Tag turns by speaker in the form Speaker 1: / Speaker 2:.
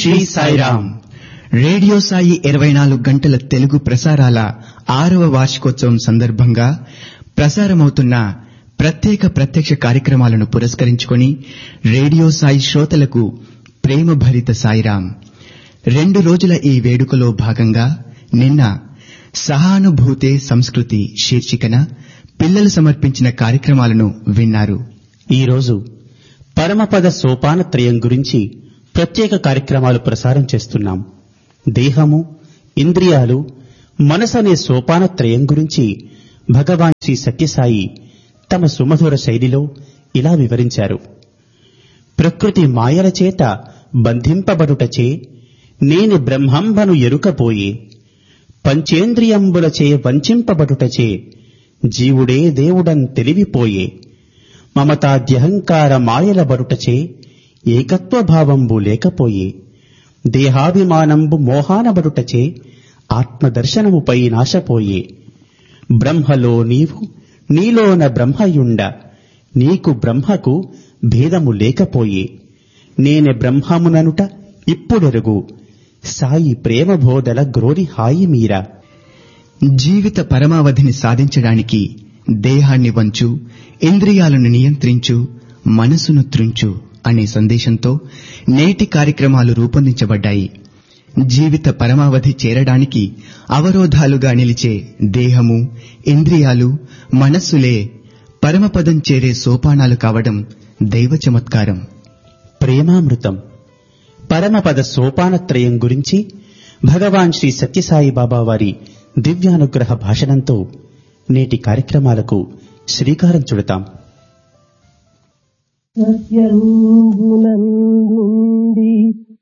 Speaker 1: Shri Sairam. Radio Sai 24 గంటల తెలుగు ప్రసారాల 6వ వార్షికోత్సవం సందర్భంగా ప్రసారమవుతున్న ప్రత్యక్ష కార్యక్రమాలను పురస్కరించుకొని రేడియో సాయి శ్రోతలకు ప్రేమ భరిత సాయిరామ్. 2 రోజుల ఈ వేడుకలో భాగంగా నిన్న సహానుభూతే సంస్కృతి శీర్షికన పిల్లలు సమర్పించిన కార్యక్రమాలను విన్నారు.
Speaker 2: ఈరోజు పరమపద సోపానత్రయం గురించి ప్రత్యేక కార్యక్రమాలు ప్రసారం చేస్తున్నాం. దేహము, ఇంద్రియాలు, మనసు అనే సోపానత్రయం గురించి భగవాన్ శ్రీ సత్యసాయి తమ సుమధుర శైలిలో ఇలా వివరించారు. ప్రకృతి మాయల చేత బంధింపబడుటచే నేను బ్రహ్మంబను ఎరుకపోయే, పంచేంద్రియంబులచే వంచింపబడుటచే జీవుడే దేవుడన్ తెలివిపోయే, మమతాద్యహంకార మాయల బడుటచే ఏకత్వభావంబు లేకపోయే, దేహాభిమానంబు మోహానబడుటచే ఆత్మదర్శనముపై నాశపోయే, బ్రహ్మలో నీవు నీలోన బ్రహ్మయుండ, నీకు బ్రహ్మకు భేదము లేకపోయే, నేనే బ్రహ్మముననుట ఇప్పుడెరుగు, సాయి ప్రేమ బోధల గ్రోరి హాయి మీరా.
Speaker 1: జీవిత పరమావధిని సాధించడానికి దేహాన్ని వంచు, ఇంద్రియాలను నియంత్రించు, మనసును త్రుంచు అనే సందేశంతో నేటి కార్యక్రమాలు రూపొందించబడ్డాయి. జీవిత పరమావధి చేరడానికి అవరోధాలుగా నిలిచే దేహము, ఇంద్రియాలు, మనస్సులే పరమపదం చేరే సోపానాలు కావడం దైవ చమత్కారం.
Speaker 2: ప్రేమామృతం పరమపద సోపానత్రయం గురించి భగవాన్ శ్రీ సత్యసాయి బాబా వారి దివ్యానుగ్రహ భాషణంతో నేటి కార్యక్రమాలకు శ్రీకారం చుడతాం.
Speaker 3: సత్యంబునందుండి